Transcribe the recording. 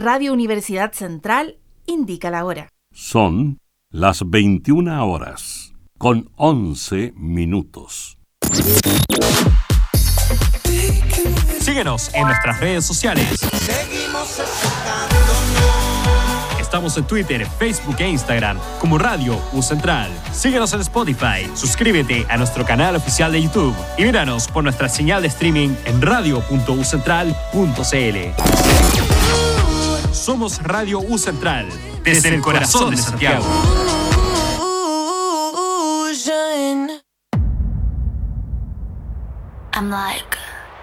Radio Universidad Central indica la hora. Son las 21 horas, con 11 minutos. Síguenos en nuestras redes sociales. Estamos en Twitter, Facebook e Instagram como Radio U Central. Síguenos en Spotify, suscríbete a nuestro canal oficial de YouTube y míranos por nuestra señal de streaming en radio.ucentral.cl. Somos Radio U Central, desde el corazón de Santiago. I'm like